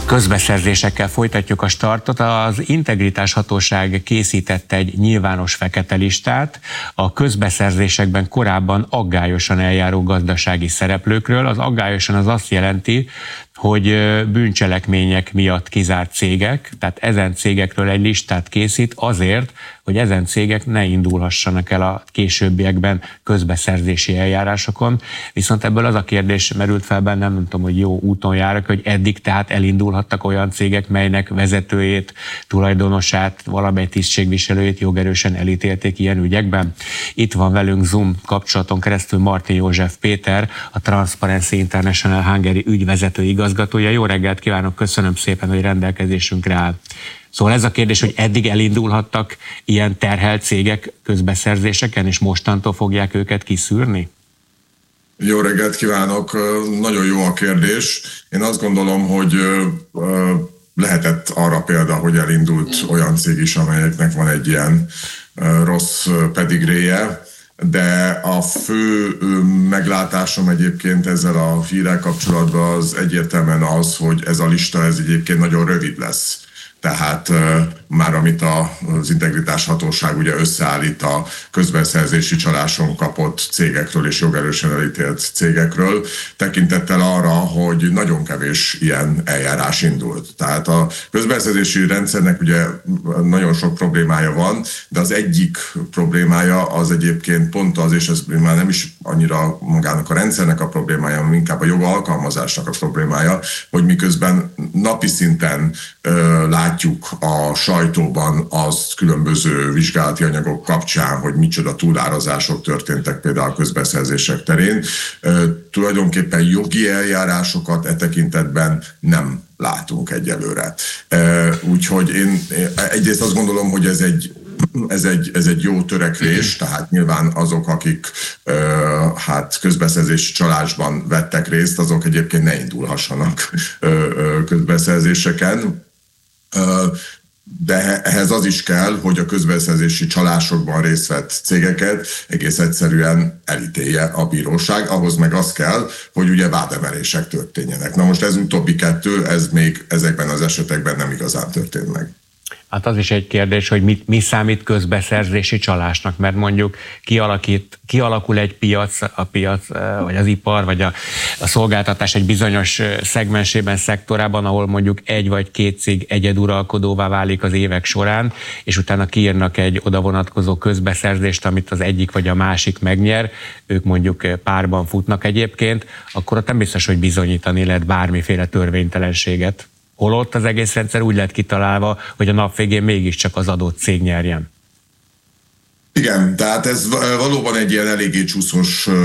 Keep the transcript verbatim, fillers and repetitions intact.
Közbeszerzésekkel folytatjuk a startot. Az Integritás Hatóság készített egy nyilvános fekete listát a közbeszerzésekben korábban aggályosan eljáró gazdasági szereplőkről. Az aggályosan az azt jelenti, hogy bűncselekmények miatt kizárt cégek, tehát ezen cégekről egy listát készít azért, hogy ezen cégek ne indulhassanak el a későbbiekben közbeszerzési eljárásokon. Viszont ebből az a kérdés merült fel bennem, nem tudom, hogy jó úton járok, hogy eddig tehát elindulhattak olyan cégek, melynek vezetőjét, tulajdonosát, valamely tisztségviselőjét jogerősen elítélték ilyen ügyekben. Itt van velünk Zoom kapcsolaton keresztül Martin József Péter, a Transparency International Hungary ügyvezető igazgatója. Jó reggelt kívánok, köszönöm szépen, hogy rendelkezésünkre áll. Szóval ez a kérdés, hogy eddig elindulhattak ilyen terhelt cégek közbeszerzéseken, és mostantól fogják őket kiszűrni? Jó reggelt kívánok! Nagyon jó a kérdés. Én azt gondolom, hogy lehetett arra példa, hogy elindult olyan cég is, amelyeknek van egy ilyen rossz pedigréje, de a fő meglátásom egyébként ezzel a hírrel kapcsolatban az egyértelműen az, hogy ez a lista ez egyébként nagyon rövid lesz. Tehát már amit az Integritás Hatóság ugye összeállít a közbeszerzési csaláson kapott cégekről és jogerősen elítélt cégekről, tekintettel arra, hogy nagyon kevés ilyen eljárás indult. Tehát a közbeszerzési rendszernek ugye nagyon sok problémája van, de az egyik problémája az egyébként pont az, és ez már nem is annyira magának a rendszernek a problémája, hanem inkább a jogalkalmazásnak a problémája, hogy miközben napi szinten ö, látjuk a sajtóban az különböző vizsgálati anyagok kapcsán, hogy micsoda túlárazások történtek például a közbeszerzések terén. Tulajdonképpen jogi eljárásokat e tekintetben nem látunk egyelőre. Úgyhogy én egyrészt azt gondolom, hogy ez egy Ez egy, ez egy jó törekvés, tehát nyilván azok, akik ö, hát közbeszerzési csalásban vettek részt, azok egyébként ne indulhassanak ö, ö, közbeszerzéseken. Ö, de ehhez az is kell, hogy a közbeszerzési csalásokban részt vett cégeket egész egyszerűen elítélje a bíróság, ahhoz meg az kell, hogy ugye vádemelések történjenek. Na most ez utóbbi kettő, ez még ezekben az esetekben nem igazán történt meg. Hát az is egy kérdés, hogy mit, mi számít közbeszerzési csalásnak, mert mondjuk kialakít, kialakul egy piac, a piac, vagy az ipar, vagy a, a szolgáltatás egy bizonyos szegmensében, szektorában, ahol mondjuk egy vagy két cég egyeduralkodóvá válik az évek során, és utána kiírnak egy oda vonatkozó közbeszerzést, amit az egyik vagy a másik megnyer, ők mondjuk párban futnak egyébként, akkor ott nem biztos, hogy bizonyítani lehet bármiféle törvénytelenséget. Holott az egész rendszer úgy lett kitalálva, hogy a nap végén mégiscsak az adott cég nyerjen. Igen, tehát ez valóban egy ilyen eléggé csúszós